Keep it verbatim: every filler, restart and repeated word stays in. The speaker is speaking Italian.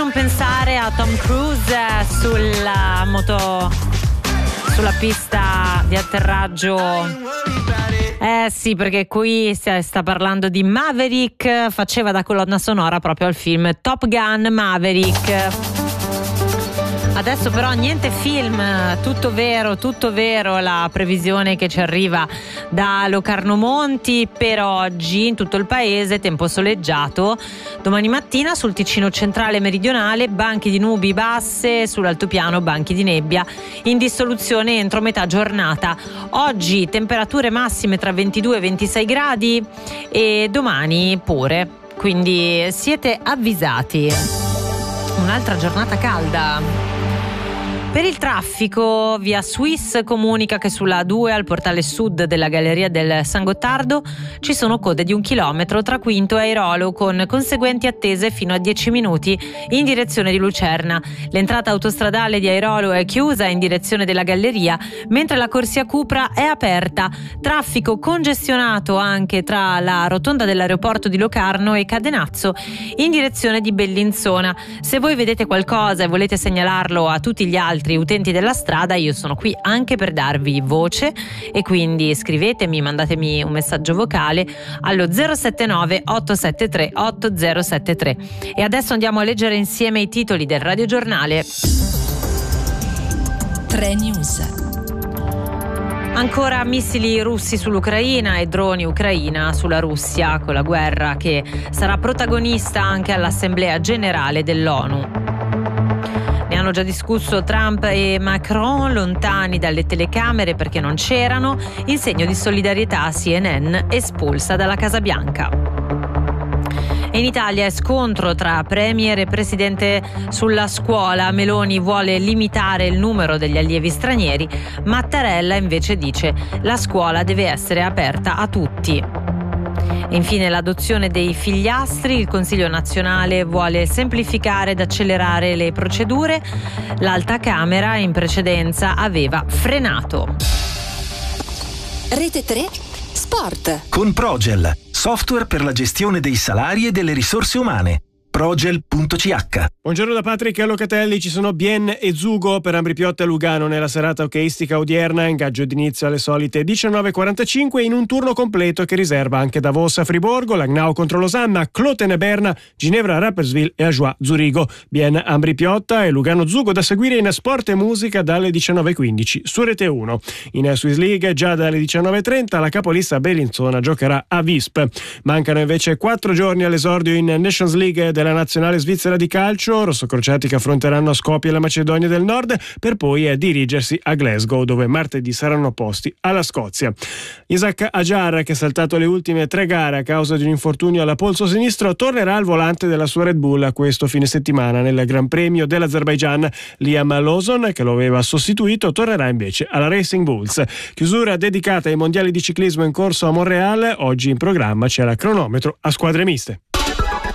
non pensare a Tom Cruise sulla moto, sulla pista di atterraggio? Eh sì, perché qui sta, sta parlando di Maverick, faceva da colonna sonora proprio al film Top Gun Maverick. Adesso però niente film, tutto vero, tutto vero la previsione che ci arriva da Locarno Monti per oggi in tutto il paese, tempo soleggiato. Domani mattina sul Ticino centrale e meridionale banchi di nubi basse, sull'altopiano banchi di nebbia in dissoluzione entro metà giornata. Oggi temperature massime tra ventidue e ventisei gradi e domani pure, quindi siete avvisati. Un'altra giornata calda. Per il traffico, via Swiss comunica che sulla A due al portale sud della galleria del San Gottardo ci sono code di un chilometro tra Quinto e Airolo, con conseguenti attese fino a dieci minuti in direzione di Lucerna. L'entrata autostradale di Airolo è chiusa in direzione della galleria, mentre la corsia Cupra è aperta. Traffico congestionato anche tra la rotonda dell'aeroporto di Locarno e Cadenazzo in direzione di Bellinzona. Se voi vedete qualcosa e volete segnalarlo a tutti gli altri utenti della strada, io sono qui anche per darvi voce e quindi scrivetemi, mandatemi un messaggio vocale allo zero sette nove otto sette tre otto zero sette tre. E adesso andiamo a leggere insieme i titoli del radiogiornale. tre News. Ancora missili russi sull'Ucraina e droni ucraina sulla Russia, con la guerra che sarà protagonista anche all'Assemblea Generale dell'ONU. Ne hanno già discusso Trump e Macron, lontani dalle telecamere perché non c'erano, in segno di solidarietà a C N N espulsa dalla Casa Bianca. E in Italia è scontro tra premier e presidente sulla scuola. Meloni vuole limitare il numero degli allievi stranieri, Mattarella invece dice la scuola deve essere aperta a tutti. E infine l'adozione dei figliastri, il Consiglio nazionale vuole semplificare ed accelerare le procedure, l'Alta Camera in precedenza aveva frenato. Rete tre Sport. Con Progel, software per la gestione dei salari e delle risorse umane. Progel punto c h. Buongiorno da Patrick Locatelli. Ci sono Bien e Zugo per Ambri Piotta e Lugano nella serata hockeyistica odierna, ingaggio d'inizio alle solite diciannove e quarantacinque in un turno completo che riserva anche Davos a Friburgo, Langnau contro Losanna, Kloten e Berna, Ginevra Rapperswil e Ajoie Zurigo. Bien Ambri Piotta e Lugano Zugo da seguire in Sport e Musica dalle diciannove e quindici su Rete uno. In Swiss League già dalle diciannove e trenta la capolista Bellinzona giocherà a Visp. Mancano invece quattro giorni all'esordio in Nations League della nazionale svizzera di calcio, rossocrociati che affronteranno a Skopje la Macedonia del Nord per poi eh, dirigersi a Glasgow, dove martedì saranno opposti alla Scozia. Isaac Ajar, che ha saltato le ultime tre gare a causa di un infortunio alla polso sinistro, tornerà al volante della sua Red Bull questo fine settimana nel Gran Premio dell'Azerbaigian. Liam Lawson, che lo aveva sostituito, tornerà invece alla Racing Bulls. Chiusura dedicata ai mondiali di ciclismo in corso a Montréal. Oggi in programma c'è la cronometro a squadre miste.